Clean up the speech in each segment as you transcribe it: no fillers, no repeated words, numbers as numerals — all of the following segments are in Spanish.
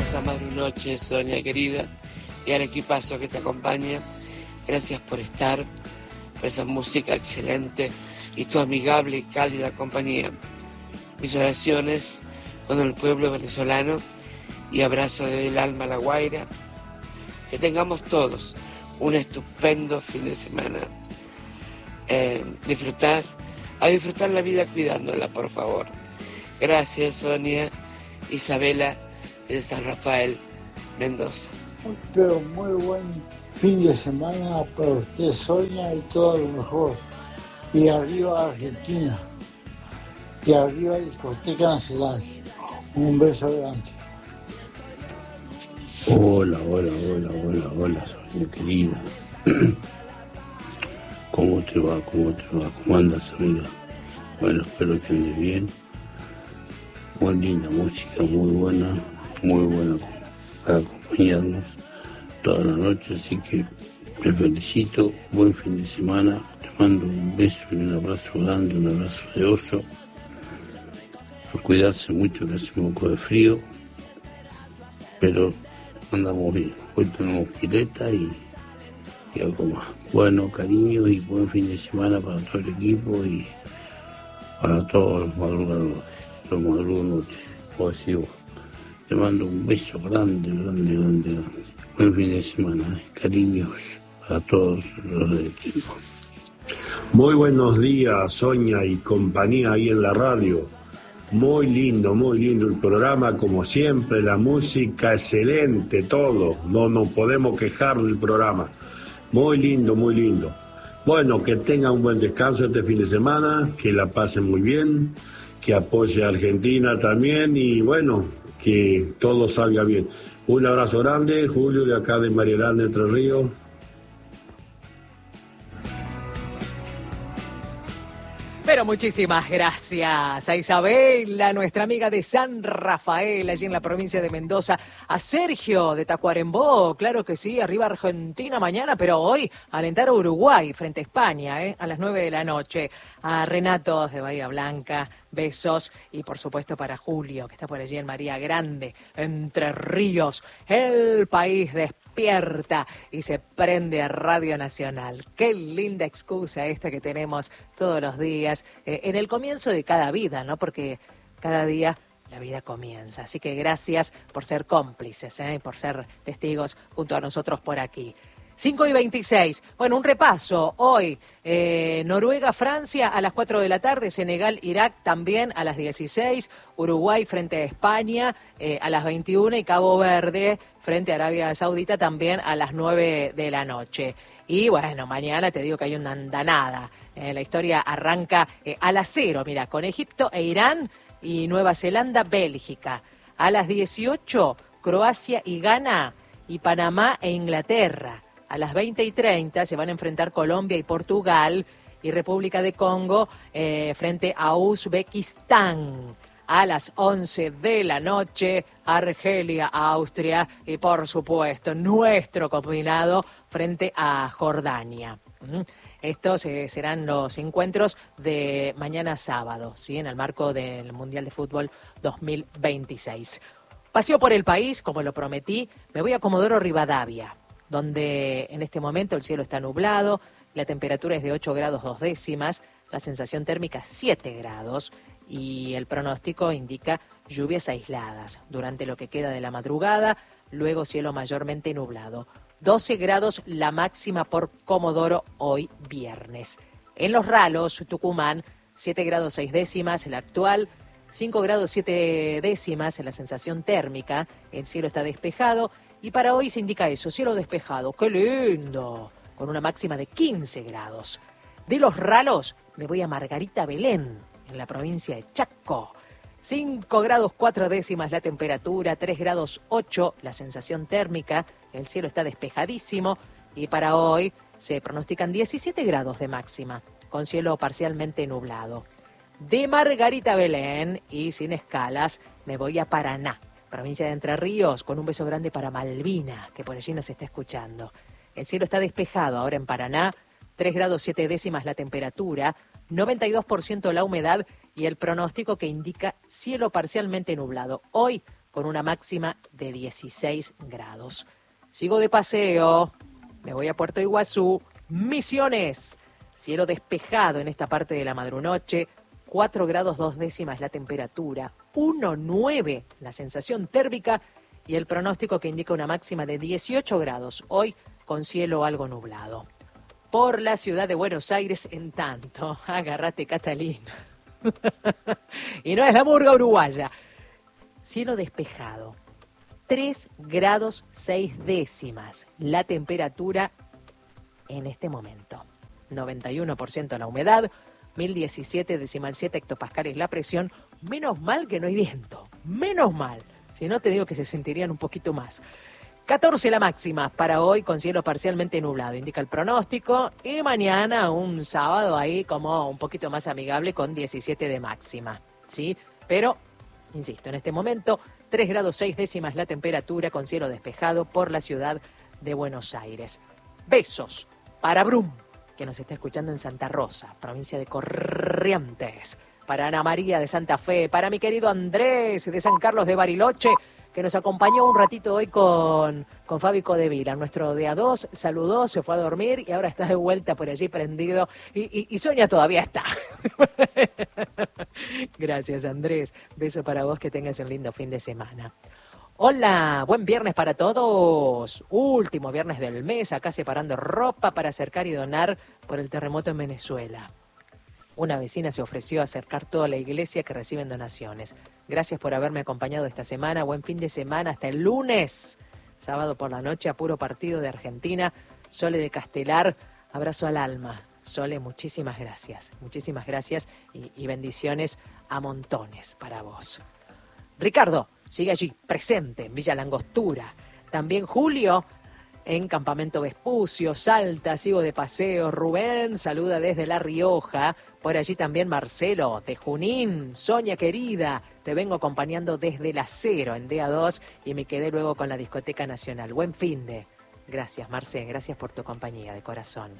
hermosa madre noche, Sonia querida, y al equipazo que te acompaña. Gracias por estar, por esa música excelente y tu amigable y cálida compañía. Mis oraciones con el pueblo venezolano y abrazo desde el alma a La Guaira. Que tengamos todos un estupendo fin de semana. A disfrutar la vida cuidándola, por favor. Gracias, Sonia. Isabela de San Rafael, Mendoza. Pero muy buen fin de semana para usted, Sonia, y todo lo mejor. Y arriba Argentina. Y arriba Discoteca Nacional. Un beso grande. Hola, Sonia querida. ¿Cómo te va? ¿Cómo andas, amiga? Bueno, espero que andes bien. Muy linda música, muy buena para acompañarnos toda la noche, así que te felicito, buen fin de semana, te mando un beso y un abrazo grande, un abrazo de oso, a cuidarse mucho que hace un poco de frío, pero andamos bien, hoy tenemos pileta y algo más. Bueno, cariño y buen fin de semana para todo el equipo y para todos los madrugadores. Te mando un beso grande. Buen fin de semana, cariños para todos los del equipo. Muy buenos días, Sonia y compañía ahí en la radio. Muy lindo el programa, como siempre, la música excelente, todo. No nos podemos quejar del programa. Muy lindo. Bueno, que tengan un buen descanso este fin de semana, que la pasen muy bien, que apoye a Argentina también y bueno, que todo salga bien. Un abrazo grande, Julio de acá de Marielanda, Entre Ríos. Pero muchísimas gracias a Isabela, nuestra amiga de San Rafael, allí en la provincia de Mendoza, a Sergio de Tacuarembó, claro que sí, arriba Argentina mañana, pero hoy alentar a Uruguay frente a España, a las 9 de la noche, a Renato de Bahía Blanca, besos, y por supuesto para Julio, que está por allí en María Grande, Entre Ríos, el país despierta y se prende a Radio Nacional. Qué linda excusa esta que tenemos todos los días, en el comienzo de cada vida, ¿no? Porque cada día la vida comienza. Así que gracias por ser cómplices, por ser testigos junto a nosotros por aquí. 5:26. Bueno, un repaso. Hoy, Noruega-Francia a las 4 de la tarde, Senegal-Irak también a las 16, Uruguay frente a España a las 21 y Cabo Verde frente a Arabia Saudita también a las 9 de la noche. Y bueno, mañana te digo que hay una andanada. La historia arranca a las 0, mira, con Egipto e Irán y Nueva Zelanda-Bélgica. A las 18, Croacia y Ghana y Panamá e Inglaterra. A las 20:30 se van a enfrentar Colombia y Portugal y República de Congo frente a Uzbekistán. A las 11 de la noche, Argelia, Austria y por supuesto nuestro combinado frente a Jordania. Estos serán los encuentros de mañana sábado, ¿sí? En el marco del Mundial de Fútbol 2026. Paseo por el país, como lo prometí, me voy a Comodoro Rivadavia, donde en este momento el cielo está nublado, la temperatura es de 8 grados 2 décimas, la sensación térmica 7 grados y el pronóstico indica lluvias aisladas durante lo que queda de la madrugada, luego cielo mayormente nublado. 12 grados la máxima por Comodoro hoy viernes. En Los Ralos, Tucumán, 7 grados 6 décimas el actual, 5 grados 7 décimas en la sensación térmica, el cielo está despejado y para hoy se indica eso, cielo despejado, ¡qué lindo! Con una máxima de 15 grados. De Los Ralos me voy a Margarita Belén, en la provincia de Chaco. 5 grados 4 décimas la temperatura, 3 grados 8 la sensación térmica, el cielo está despejadísimo y para hoy se pronostican 17 grados de máxima, con cielo parcialmente nublado. De Margarita Belén y sin escalas me voy a Paraná, provincia de Entre Ríos, con un beso grande para Malvina, que por allí nos está escuchando. El cielo está despejado ahora en Paraná, 3 grados 7 décimas la temperatura, 92% la humedad y el pronóstico que indica cielo parcialmente nublado. Hoy con una máxima de 16 grados. Sigo de paseo, me voy a Puerto Iguazú, Misiones. Cielo despejado en esta parte de la madrunoche, 4 grados 2 décimas la temperatura, 1,9 la sensación térmica y el pronóstico que indica una máxima de 18 grados, hoy con cielo algo nublado. Por la ciudad de Buenos Aires, en tanto, agárrate Catalina, y no es la murga uruguaya, cielo despejado, 3 grados 6 décimas la temperatura en este momento, 91% la humedad, 1017,7 hectopascales la presión, menos mal que no hay viento, menos mal, si no te digo que se sentirían un poquito más. 14 la máxima para hoy con cielo parcialmente nublado, indica el pronóstico, y mañana un sábado ahí como un poquito más amigable con 17 de máxima, ¿sí? Pero, insisto, en este momento 3 grados 6 décimas la temperatura con cielo despejado por la ciudad de Buenos Aires. Besos para Brum, que nos está escuchando en Santa Rosa, provincia de Corrientes, para Ana María de Santa Fe, para mi querido Andrés de San Carlos de Bariloche, que nos acompañó un ratito hoy con Fabi Codevila, nuestro de A2, saludó, se fue a dormir y ahora está de vuelta por allí prendido y Sonia todavía está. Gracias, Andrés. Beso para vos, que tengas un lindo fin de semana. Hola, buen viernes para todos. Último viernes del mes, acá separando ropa para acercar y donar por el terremoto en Venezuela. Una vecina se ofreció a acercar toda la iglesia que reciben donaciones. Gracias por haberme acompañado esta semana. Buen fin de semana hasta el lunes. Sábado por la noche a puro partido de Argentina. Sole de Castelar, abrazo al alma. Sole, muchísimas gracias. Muchísimas gracias y bendiciones a montones para vos. Ricardo sigue allí, presente en Villa Langostura. También Julio en Campamento Vespucio, Salta, sigo de paseo. Rubén saluda desde La Rioja. Por allí también Marcelo de Junín. Sonia querida, te vengo acompañando desde la 0 en DA2 y me quedé luego con la Discoteca Nacional. Buen finde. Gracias, Marcelo, gracias por tu compañía de corazón.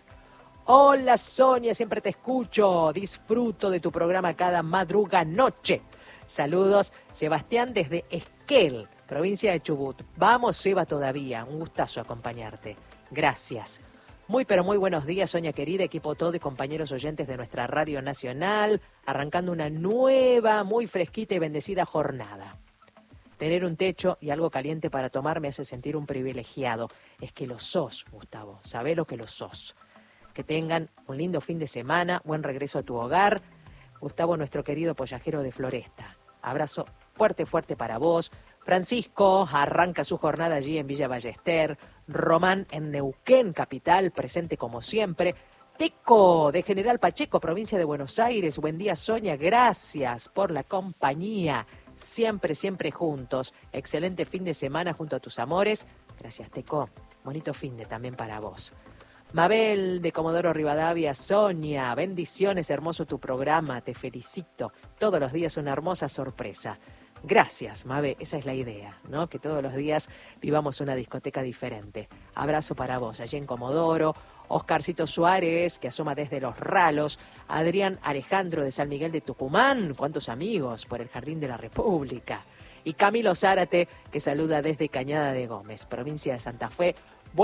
Hola Sonia, siempre te escucho. Disfruto de tu programa cada madruga noche. Saludos, Sebastián desde Esquel, provincia de Chubut. Vamos, Seba, todavía. Un gustazo acompañarte. Gracias. Muy, pero muy buenos días, Sonia querida, equipo todo y compañeros oyentes de nuestra Radio Nacional, arrancando una nueva, muy fresquita y bendecida jornada. Tener un techo y algo caliente para tomar me hace sentir un privilegiado. Es que lo sos, Gustavo. Sabé lo que lo sos. Que tengan un lindo fin de semana, buen regreso a tu hogar. Gustavo, nuestro querido pollajero de Floresta. Abrazo fuerte, fuerte para vos. Francisco arranca su jornada allí en Villa Ballester. Román en Neuquén, capital, presente como siempre. Teco de General Pacheco, provincia de Buenos Aires. Buen día, Sonia. Gracias por la compañía. Siempre, siempre juntos. Excelente fin de semana junto a tus amores. Gracias, Teco. Bonito fin de también para vos. Mabel de Comodoro Rivadavia, Sonia, bendiciones, hermoso tu programa, te felicito. Todos los días una hermosa sorpresa. Gracias, Mabe, esa es la idea, ¿no? Que todos los días vivamos una discoteca diferente. Abrazo para vos, allí en Comodoro. Oscarcito Suárez, que asoma desde Los Ralos. Adrián Alejandro de San Miguel de Tucumán. ¿Cuántos amigos por el Jardín de la República? Y Camilo Zárate, que saluda desde Cañada de Gómez, provincia de Santa Fe.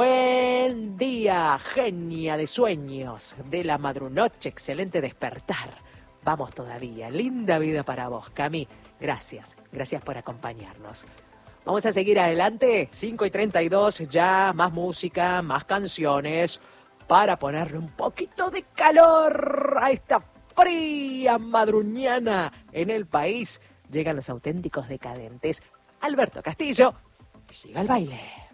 Buen día, genia de sueños de la madrunoche, excelente despertar. Vamos todavía, linda vida para vos, Cami. Gracias, gracias por acompañarnos. Vamos a seguir adelante, 5:32, ya más música, más canciones, para ponerle un poquito de calor a esta fría madruñana en el país. Llegan los auténticos decadentes. Alberto Castillo, y siga el baile.